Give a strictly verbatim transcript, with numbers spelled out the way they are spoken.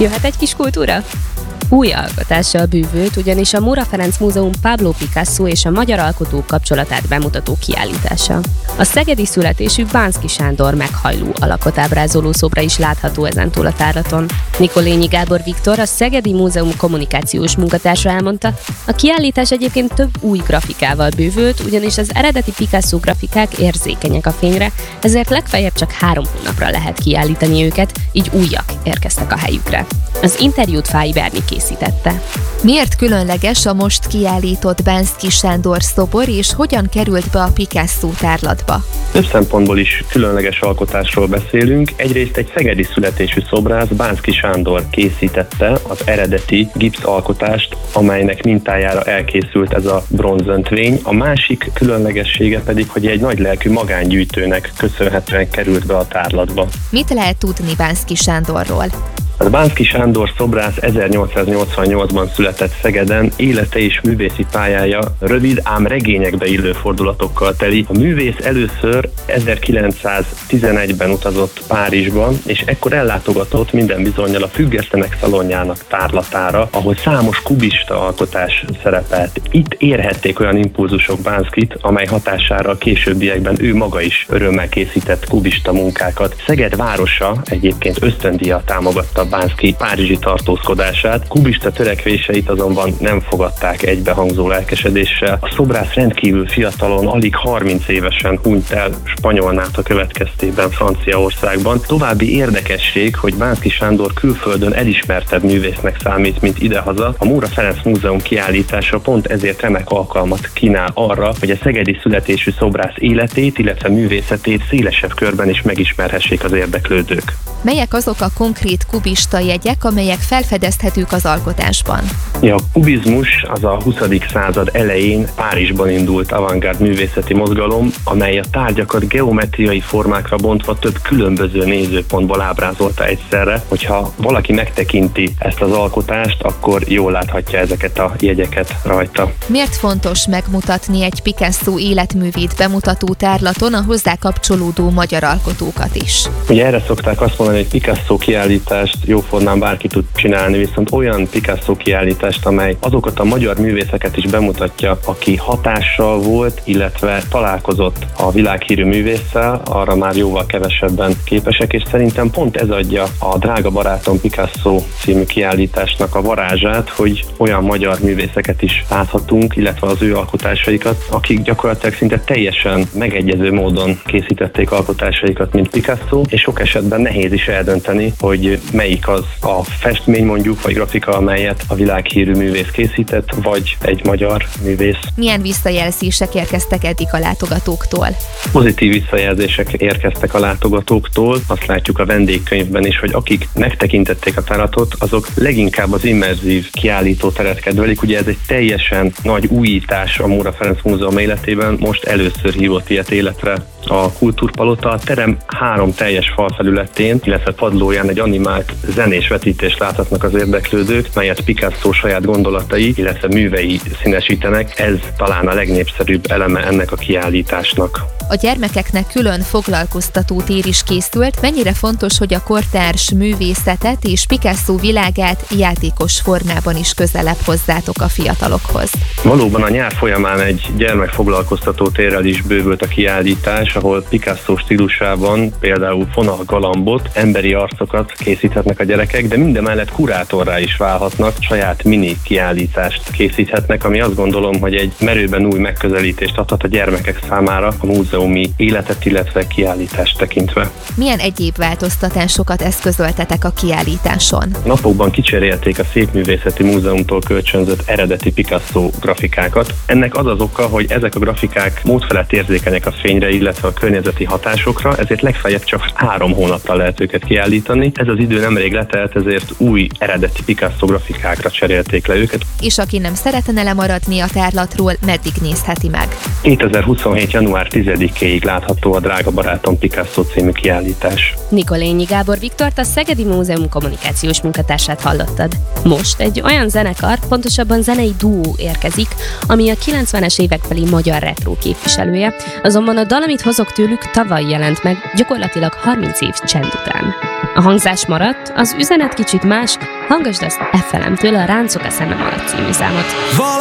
Jöhet egy kis kultúra? Új alkotással bűvült, ugyanis a Móra Ferenc Múzeum Pablo Picasso és a magyar alkotók kapcsolatát bemutató kiállítása. A szegedi születésű Bánszky Sándor meghajló alakot ábrázoló szobra is látható ezentúl a tárlaton. Nikolényi Gábor Viktor, a Szegedi Múzeum kommunikációs munkatársa elmondta, a kiállítás egyébként több új grafikával bővült, ugyanis az eredeti Picasso grafikák érzékenyek a fényre, ezért legfeljebb csak három hónapra lehet kiállítani őket, így újak érkeztek a helyükre. Az interjút Fáy Berni készítette. Miért különleges a most kiállított Bánszky Sándor szobor, és hogyan került be a Picasso tárlatba? Több szempontból is különleges alkotásról beszélünk. Egyrészt egy szegedi születésű szobrász, Bánszky Sándor készítette az eredeti gipszalkotást, amelynek mintájára elkészült ez a bronzöntvény. A másik különlegessége pedig, hogy egy nagylelkű magángyűjtőnek köszönhetően került be a tárlatba. Mit lehet tudni Bánszky Sándorról? A Bánszky Sándor szobrász ezernyolcszáznyolcvannyolcban született Szegeden, élete és művészi pályája rövid, ám regényekbe illő fordulatokkal teli. A művész először ezerkilencszáztizenegyben utazott Párizsban, és ekkor ellátogatott minden bizonnyal a Függesztenek szalonjának tárlatára, ahol számos kubista alkotás szerepelt. Itt érhették olyan impulzusok Bánszkyt, amely hatására a későbbiekben ő maga is örömmel készített kubista munkákat. Szeged városa egyébként ösztöndíjjal támogatta Bánszky párizsi tartózkodását, kubista törekvéseit azonban nem fogadták egybehangzó lelkesedéssel. A szobrász rendkívül fiatalon, alig harminc évesen hunyt el spanyolnáta következtében Franciaországban. További érdekesség, hogy Bánszky Sándor külföldön elismertebb művésznek számít, mint idehaza. A Móra Ferenc Múzeum kiállítása pont ezért remek alkalmat kínál arra, hogy a szegedi születésű szobrász életét, illetve művészetét szélesebb körben is megismerhessék az érdeklődők. Melyek azok a konkrét kubista jegyek, amelyek felfedezhetők az alkotásban? Ja, a kubizmus az a huszadik század elején Párizsban indult avantgárd művészeti mozgalom, amely a tárgyakat geometriai formákra bontva több különböző nézőpontból ábrázolta egyszerre. Hogyha valaki megtekinti ezt az alkotást, akkor jól láthatja ezeket a jegyeket rajta. Miért fontos megmutatni egy Picasso életművét bemutató tárlaton a hozzá kapcsolódó magyar alkotókat is? Ugye erre szokták azt mondani, hogy Picasso kiállítást jóformán bárki tud csinálni, viszont olyan Picasso kiállítást, amely azokat a magyar művészeket is bemutatja, aki hatással volt, illetve találkozott a világhírű művésszel, arra már jóval kevesebben képesek, és szerintem pont ez adja a Drága barátom Picasso című kiállításnak a varázsát, hogy olyan magyar művészeket is láthatunk, illetve az ő alkotásaikat, akik gyakorlatilag szinte teljesen megegyező módon készítették alkotásaikat, mint Picasso, és sok esetben nehéz is eldönteni, hogy melyik az a festmény mondjuk, vagy grafika, amelyet a világhírű művész készített, vagy egy magyar művész. Milyen visszajelzések érkeztek eddig a látogatóktól? Pozitív visszajelzések érkeztek a látogatóktól. Azt látjuk a vendégkönyvben is, hogy akik megtekintették a tárlatot, azok leginkább az immerzív kiállítóteret kedvelik. Ugye ez egy teljesen nagy újítás a Móra Ferenc Múzeum életében. Most először hívott ilyet életre a Kultúrpalota. A terem három teljes falfelületén, illetve padlóján egy animált zenés vetítést láthatnak az érdeklődők, melyet Picasso saját gondolatai, illetve művei színesítenek. Ez talán a legnépszerűbb eleme ennek a kiállításnak. A gyermekeknek külön foglalkoztató tér is készült. Mennyire fontos, hogy a kortárs művészetet és Picasso világát játékos formában is közelebb hozzátok a fiatalokhoz? Valóban a nyár folyamán egy gyermekfoglalkoztató térrel is bővült a kiállítás, ahol Picasso stílusában például fonalgalambot, emberi arcokat készíthetnek a gyerekek, de mindemellett kurátorrá is válhatnak, saját mini kiállítást készíthetnek, ami azt gondolom, hogy egy merőben új megközelítést adhat a gyermekek számára a múzeumi életet, illetve kiállítást tekintve. Milyen egyéb változtatásokat eszközöltetek a kiállításon? Napokban kicserélték a Szépművészeti Múzeumtól kölcsönzött eredeti Picasso grafikákat. Ennek az az oka, hogy ezek a grafikák módfelett érzékenyek a fényre, illetve a környezeti hatásokra, ezért legfeljebb csak három hónapra lehet őket kiállítani. Ez az idő nemrég letelt, ezért új eredeti Picasso grafikákra cserélték le őket. És aki nem szeretne lemaradni a tárlatról, meddig nézheti meg? kétezer-huszonhét. január tizedikéig látható a Drága barátom Picasso című kiállítás. Nikolényi Gábor Viktort, a Szegedi Múzeum kommunikációs munkatársát hallottad. Most egy olyan zenekar, pontosabban zenei duó érkezik, ami a kilencvenes évekbeli magyar retro képviselője, azonban a dal, amit hozok tőlük, tavaly jelent meg, gyakorlatilag harminc év csend után. A hangzás maradt, az üzenet kicsit más, hallgasd azt F L M-től a Ráncok a szemem alatt című számot.